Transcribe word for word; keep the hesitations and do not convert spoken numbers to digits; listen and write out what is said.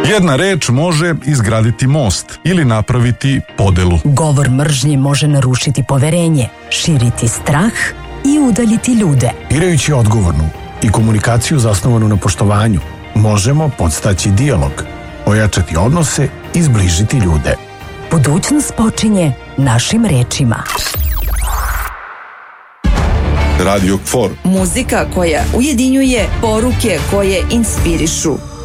Jedna reč može izgraditi most ili napraviti podelu. Govor mržnje može narušiti poverenje, širiti strah i udaljiti ljude. Birajući odgovornu i komunikaciju zasnovanu na poštovanju, možemo podstaći dijalog, ojačati odnose i zbližiti ljude. Budućnost počinje našim rečima. Radio K F O R. Muzika koja ujedinjuje, poruke koje inspirišu.